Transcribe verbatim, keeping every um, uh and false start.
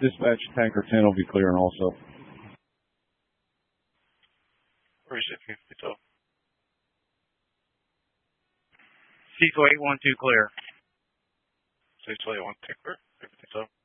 Dispatch tanker ten will be clearing also. Recipe, so. Cecil eight one two clear. Cecil eight one two clear. So.